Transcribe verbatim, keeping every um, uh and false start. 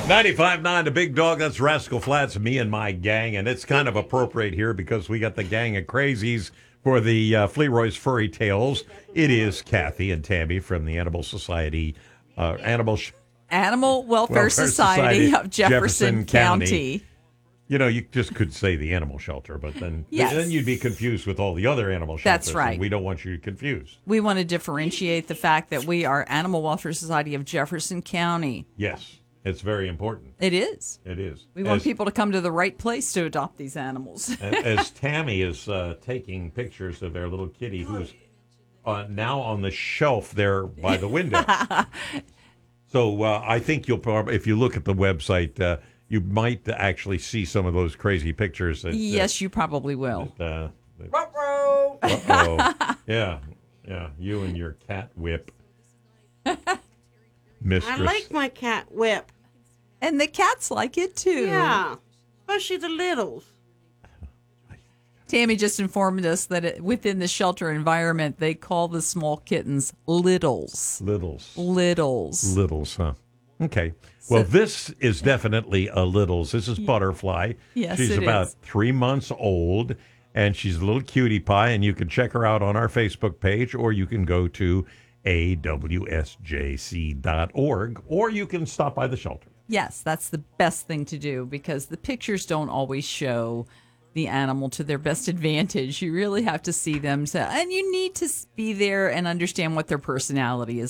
ninety-five point nine, the big dog, that's Rascal Flatts, me and my gang. And it's kind of appropriate here because we got the gang of crazies for the uh, Fleroy's Furry Tales. It is Kathy and Tammy from the Animal Society, uh, Animal Sh- Animal Welfare, Welfare Society, Society of Jefferson, Jefferson County. County. You know, you just could say the animal shelter, but then, Yes. then you'd be confused with all the other animal shelters. That's right. And we don't want you confused. We want to differentiate the fact that we are Animal Welfare Society of Jefferson County. Yes, it's very important. It is. It is. We want As- people to come to the right place to adopt these animals. As Tammy is uh, taking pictures of their little kitty who's uh, now on the shelf there by the window. So uh, I think you'll probably, if you look at the website, uh, you might actually see some of those crazy pictures. That, Yes, you probably will. That, uh, that, uh-oh. Yeah, yeah. You and your cat whip. Mistress. I like my cat whip. And the cats like it too. Yeah, especially the littles. Tammy just informed us that it, within the shelter environment, they call the small kittens littles. Littles. Littles. Littles, huh? Okay. Well, So- this is definitely a Littles. This is Butterfly. Yes, She's it about is. three months old, and she's a little cutie pie, and you can check her out on our Facebook page, or you can go to A W S J C dot org, or you can stop by the shelter. Yes, that's the best thing to do because the pictures don't always show the animal to their best advantage. You really have to see them. So, and you need to be there and understand what their personality is